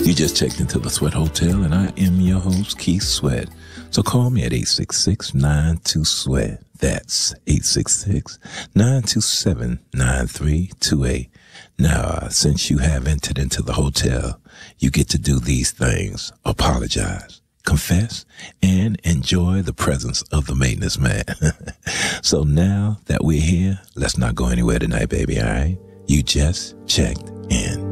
You just checked into the Sweat Hotel, and I am your host, Keith Sweat. So call me at 866-92-SWEAT. That's 866-927-9328. Now, since you have entered into the hotel, you get to do these things. Apologize, confess, and enjoy the presence of the maintenance man. So now that we're here, let's not go anywhere tonight, baby, all right? You just checked in.